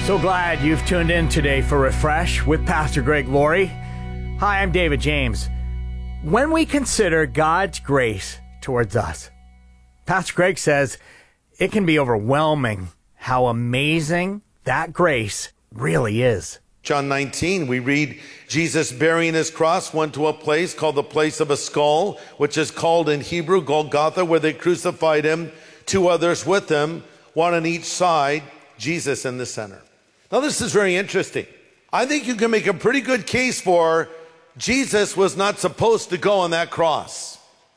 So glad you've tuned in today for Refresh with Pastor Greg Laurie. Hi, I'm David James. When we consider God's grace towards us, Pastor Greg says it can be overwhelming how amazing that grace really is. John 19, we read, Jesus bearing his cross went to a place called the place of a skull, which is called in Hebrew Golgotha, where they crucified him, 2 others with him, 1 on each side, Jesus in the center. Now, this is very interesting. I think you can make a pretty good case for Jesus was not supposed to go on that cross.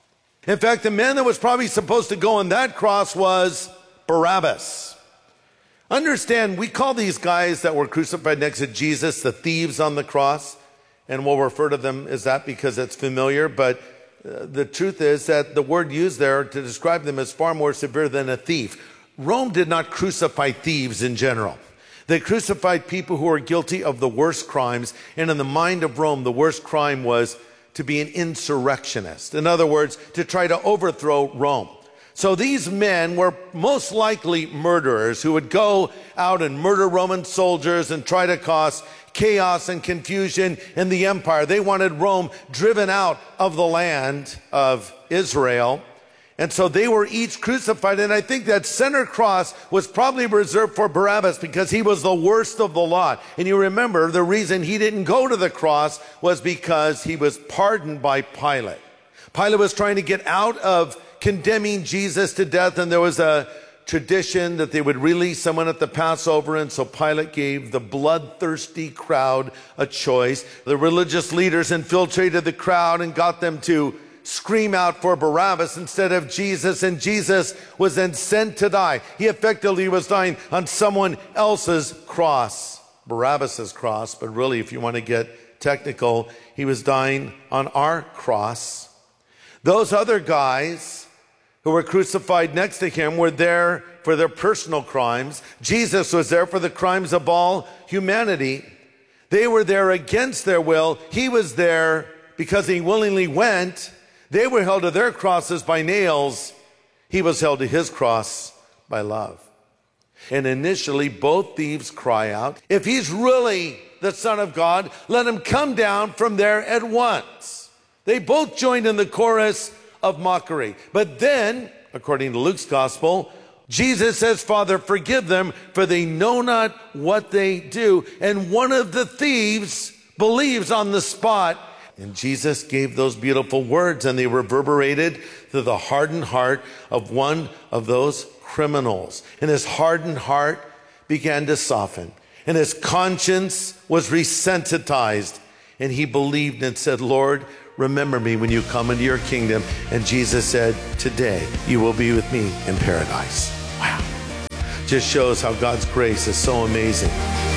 In fact, the man that was probably supposed to go on that cross was Barabbas. Understand, we call these guys that were crucified next to Jesus the thieves on the cross, and we'll refer to them as that because it's familiar, but the truth is that the word used there to describe them is far more severe than a thief. Rome did not crucify thieves in general. They crucified people who were guilty of the worst crimes, and in the mind of Rome, the worst crime was to be an insurrectionist. In other words, to try to overthrow Rome. So these men were most likely murderers who would go out and murder Roman soldiers and try to cause chaos and confusion in the empire. They wanted Rome driven out of the land of Israel. And so they were each crucified. And I think that center cross was probably reserved for Barabbas because he was the worst of the lot. And you remember the reason he didn't go to the cross was because he was pardoned by Pilate. Pilate was trying to get out of condemning Jesus to death. And there was a tradition that they would release someone at the Passover. And so Pilate gave the bloodthirsty crowd a choice. The religious leaders infiltrated the crowd and got them to scream out for Barabbas instead of Jesus, and Jesus was then sent to die. He effectively was dying on someone else's cross, Barabbas's cross, but really, if you want to get technical, he was dying on our cross. Those other guys who were crucified next to him were there for their personal crimes. Jesus was there for the crimes of all humanity. They were there against their will. He was there because he willingly went. They were held to their crosses by nails. He was held to his cross by love. And initially, both thieves cry out, if he's really the Son of God, let him come down from there at once. They both joined in the chorus of mockery. But then, according to Luke's gospel, Jesus says, Father, forgive them, for they know not what they do. And one of the thieves believes on the spot. And Jesus gave those beautiful words, and they reverberated through the hardened heart of one of those criminals. And his hardened heart began to soften, and his conscience was resensitized, and he believed and said, Lord, remember me when you come into your kingdom. And Jesus said, today you will be with me in paradise. Wow. Just shows how God's grace is so amazing.